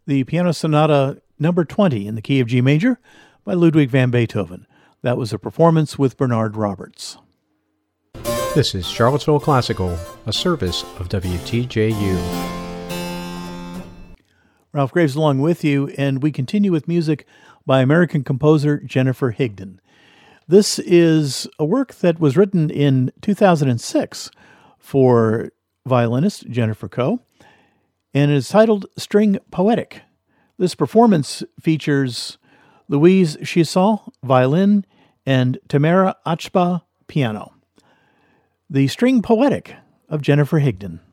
the Piano Sonata number 20 in the key of G major by Ludwig van Beethoven. That was a performance with Bernard Roberts. This is Charlottesville Classical, a service of WTJU. Ralph Graves along with you, and we continue with music by American composer Jennifer Higdon. This is a work that was written in 2006 for violinist Jennifer Coe, and it is titled String Poetic. This performance features Louise Chisson, violin, and Tamara Achba, piano. The String Poetic of Jennifer Higdon.